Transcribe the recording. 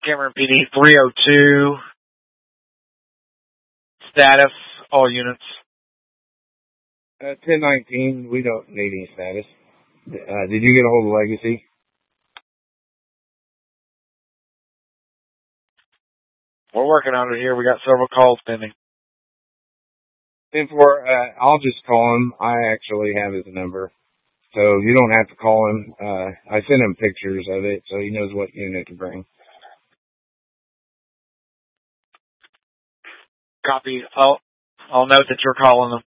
Cameron PD 302. Status, all units. 1019, we don't need any status. Did you get a hold of Legacy? We're working on it here. We got several calls pending. 10-4, I'll just call him. I actually have his number. So you don't have to call him. I sent him pictures of it so he knows what unit to bring. Copy. I'll note that you're calling them.